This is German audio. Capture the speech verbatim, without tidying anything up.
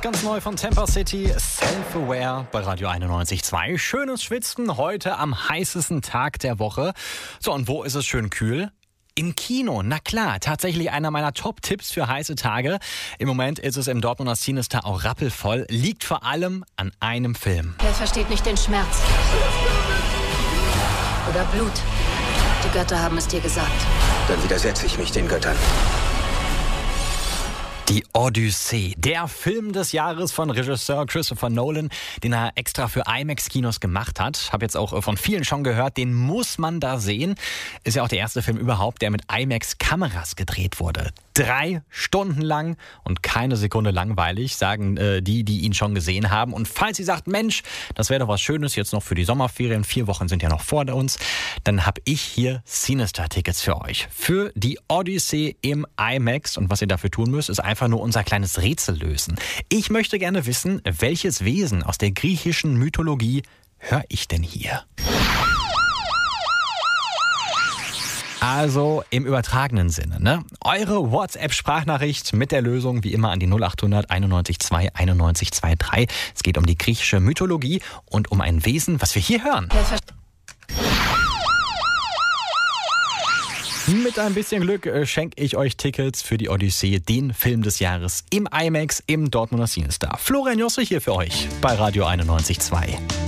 ganz neu von Temper City, Self-Aware bei Radio einundneunzig Komma zwei. Schönes Schwitzen heute am heißesten Tag der Woche. So, und wo ist es schön kühl? Im Kino, na klar, tatsächlich einer meiner Top-Tipps für heiße Tage. Im Moment ist es im Dortmunder Cinestar auch rappelvoll, liegt vor allem an einem Film. Wer versteht nicht den Schmerz? Oder Blut? Die Götter haben es dir gesagt. Dann widersetze ich mich den Göttern. Die Odyssee, der Film des Jahres von Regisseur Christopher Nolan, den er extra für IMAX-Kinos gemacht hat. Habe jetzt auch von vielen schon gehört, den muss man da sehen. Ist ja auch der erste Film überhaupt, der mit IMAX-Kameras gedreht wurde. Drei Stunden lang und keine Sekunde langweilig, sagen äh, die, die ihn schon gesehen haben. Und falls ihr sagt, Mensch, das wäre doch was Schönes jetzt noch für die Sommerferien, vier Wochen sind ja noch vor uns, dann habe ich hier Cinestar-Tickets für euch. Für die Odyssee im IMAX. Und was ihr dafür tun müsst, ist einfach nur unser kleines Rätsel lösen. Ich möchte gerne wissen, welches Wesen aus der griechischen Mythologie höre ich denn hier? Also im übertragenen Sinne, ne? Eure WhatsApp-Sprachnachricht mit der Lösung wie immer an die null achthundert einundneunzig zwei einundneunzig dreiundzwanzig. Es geht um die griechische Mythologie und um ein Wesen, was wir hier hören. Mit ein bisschen Glück äh, schenke ich euch Tickets für die Odyssee, den Film des Jahres im IMAX im Dortmunder Cinestar. Florian Josse hier für euch bei Radio einundneunzig Komma zwei.